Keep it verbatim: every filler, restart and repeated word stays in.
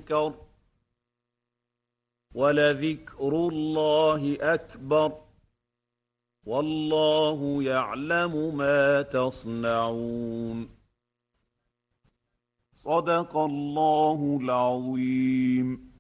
منكر ولذكر الله أكبر والله يعلم ما تصنعون صدق الله العظيم.